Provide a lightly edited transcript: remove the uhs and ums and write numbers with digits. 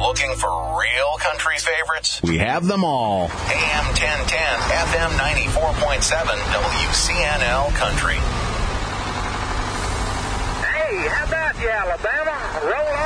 Looking for real country favorites? We have them all. AM 1010, FM 94.7, WCNL Country. Hey, how about you, Alabama? Roll